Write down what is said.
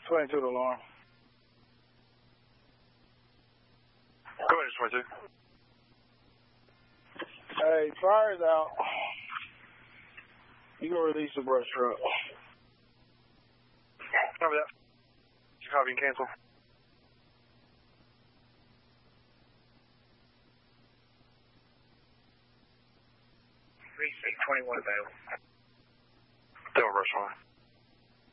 22 to alarm. Go ahead, 22. Hey, fire's out. You can release the brush truck. Copy that. Copy and cancel. Precinct 21 available. Don't rush on.